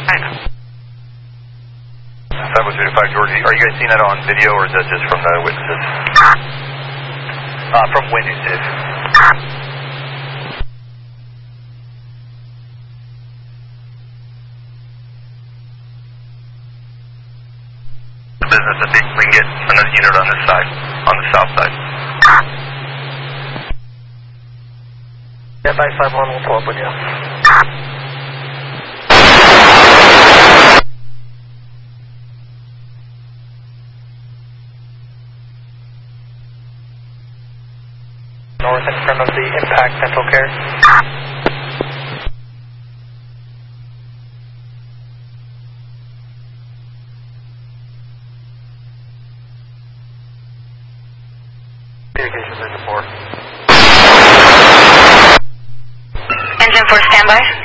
502-5 George, are you guys seeing that on video or is that just from the witnesses? From witnesses. The business, I think we can get another unit on this side, on the south side. Yeah, by 5-1, we'll pull up with you. North in front of the Impact Dental Care. Communications engine 4. Engine 4 standby.